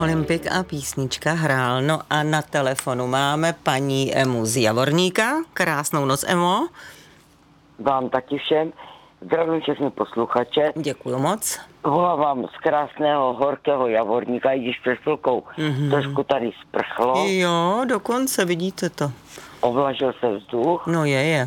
Olympik a písnička hrál. No a na telefonu máme paní Emu z Javorníka. Krásnou noc, Emo. Vám taky všem. Zdravím všechny posluchače. Děkuju moc. Volám vám z krásného horkého Javorníka, i když před chvilkou trošku tady sprchlo. Jo, dokonce, vidíte to. Ovlažil se vzduch. No je.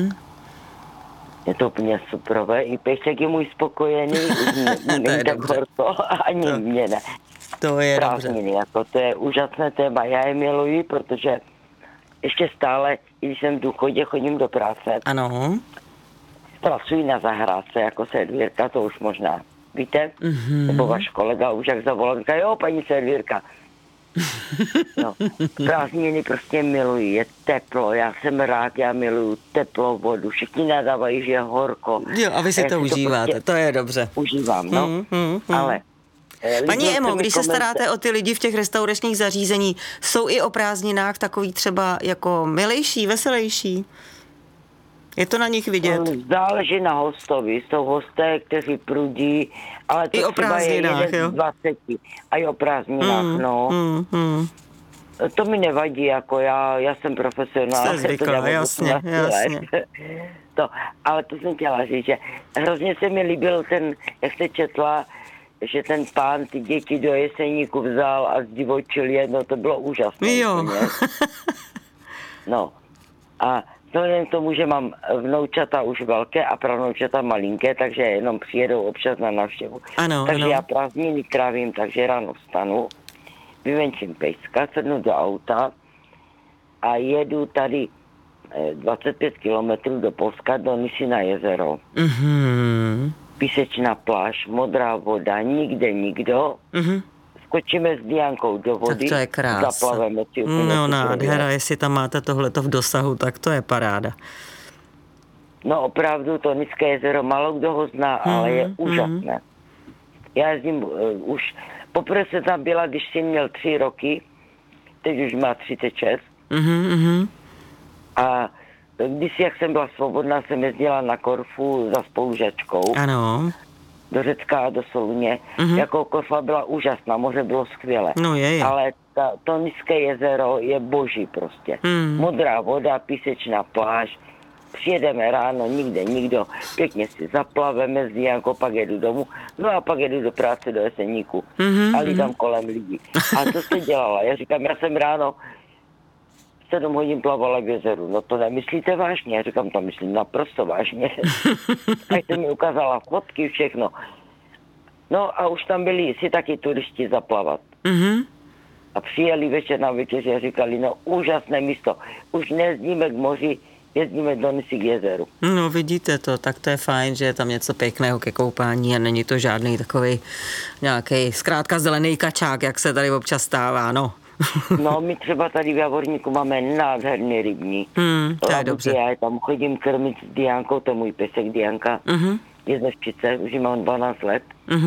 Je to úplně superové. I Pejsek je můj spokojený. Není tak horko, ani mě ne. To je prázdniny, dobře. jako to je úžasné téma. Já je miluji, protože ještě stále, když jsem v důchodě, chodím do práce. Ano. Pracuji na zahrádce jako servírka, to už možná víte, nebo váš kolega už jak zavolal, říká, jo, paní servírka. No, prázdniny prostě miluji, je teplo, já jsem rád, já miluju teplou vodu, všichni nadávají, že je horko. Jo, a vy si to užíváte, prostě to je dobře. Užívám, no, ale... Paní Emo, když se staráte o ty lidi v těch restauračních zařízení, jsou i o prázdninách takový třeba jako milejší, veselější? Je to na nich vidět? Záleží na hostovi. Jsou hosté, kteří prudí, ale to i o prázdninách, jo? 20. A i o prázdninách, no. To mi nevadí, jako já jsem profesionál. Jste zvyklá, jasně. Ale to jsem chtěla říct, že hrozně se mi líbil ten, jak jste četla, že ten pán ty děti do Jeseníku vzal a zdivočil je, no to bylo úžasné. Jo. No a vzhledem k tomu, že mám vnoučata už velké a pravnoučata malinké, takže jenom přijedou občas na návštěvu. Takže já prázdniny trávím, takže ráno vstanu, vyvenčím Pejska, sednu do auta a jedu tady 25 kilometrů do Polska, do Nisy na jezero. Písečná pláž, modrá voda, nikde nikdo. Skočíme s Diankou do vody. Tak to je krása. Zaplaveme si úplně. No nádhera, jestli tam máte tohleto v dosahu, tak to je paráda. No opravdu to Niské jezero, málo kdo ho zná, ale je úžasné. Já jezdím už, poprvé se tam byla, když jsem měl 3 roky, teď už má 36. A když jak jsem byla svobodná, jsem jezdila na Korfu za spolužačkou. Ano. Do Řecka a do Soluně. Jako Korfa byla úžasná, moře bylo skvělé. No je. Ale to Niské jezero je boží prostě. Modrá voda, písečná pláž. Přijedeme ráno, nikde nikdo. Pěkně si zaplaveme s Diankou, pak jedu domů. No a pak jedu do práce do Jeseníku. A lítám kolem lidí. A to se dělala. Já říkám, já jsem ráno 7 hodin plavala v jezeru. No to nemyslíte vážně? Já říkám, to myslím naprosto vážně. Tak se mi ukázala fotky, všechno. No a už tam byli si taky turisti zaplavat. A přijeli večer na večeři a říkali, no úžasné místo. Už nejezdíme k moři, jezdíme do Nisy k jezeru. No vidíte to, tak to je fajn, že je tam něco pěkného ke koupání a není to žádný takovej nějaký zkrátka zelený kačák, jak se tady občas stává, no. No, my třeba tady v Javorníku máme nádherný rybník. To je dobře. Já tam chodím krmit s Diankou, to je můj pesek Dianka. Je z Nevčice, už jí mám 12 let.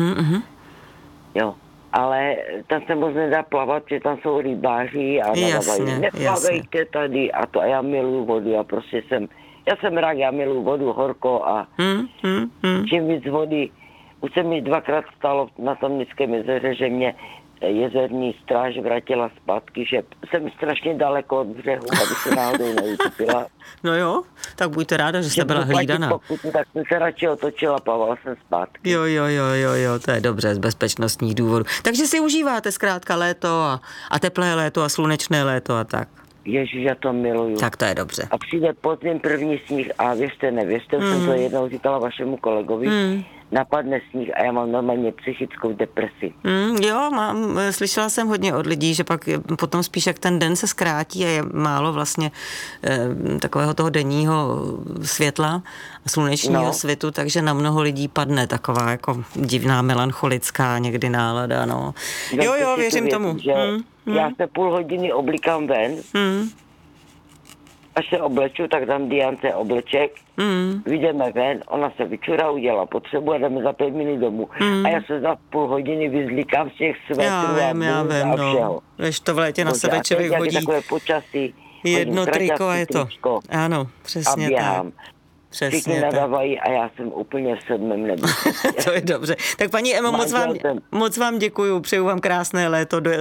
Jo, ale tam se moc nedá plavat, protože tam jsou rybáři a nadávají, neplavejte tady a to. A já miluju vodu, já jsem rád, já miluju vodu, horko a čím víc vody. Už se mi 2krát stalo na tom Nickém jezeře, že mě jezerní stráž vrátila zpátky, že jsem strašně daleko od břehu, aby se náhodou neutopila. No jo, tak buďte ráda, že jste byla hlídaná. Tak jsem se radši otočila, plavala jsem zpátky. Jo, to je dobře z bezpečnostních důvodů. Takže si užíváte zkrátka léto a teplé léto a slunečné léto a tak. Ježiš, já to miluju. Tak to je dobře. A přijde podzim první sníh a věřte, nevěřte, už jsem to jednou říkala vašemu kolegovi, napadne sníh a já mám normálně psychickou depresi. Jo, slyšela jsem hodně od lidí, že pak potom spíš jak ten den se zkrátí a je málo vlastně takového toho denního světla a slunečního svitu, takže na mnoho lidí padne taková jako divná melancholická někdy nálada, no. Jo, věřím tomu. Já se půl hodiny oblikám ven, až se obleču, tak dám Diance obleček, vyjdeme ven, ona se vyčurá, udělá potřebu a jdeme za 5 minut domů. A já se za půl hodiny vyzlíkám z těch svetrů a všeho. Když to v létě na sebe člověk hodí takové počasí, jedno triko a je to. Ano, přesně tak. Všichni nadávají a já jsem úplně v 7. nebi. To je dobře. Tak paní Emo, moc vám děkuju, přeju vám krásné léto,